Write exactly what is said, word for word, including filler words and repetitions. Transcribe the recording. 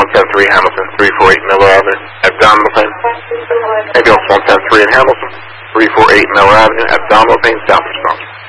one ten three Hamilton, three four eight Miller Avenue, abdominal pain. Ambulance one ten three in Hamilton, three four eight Miller Avenue, abdominal pain, sound response.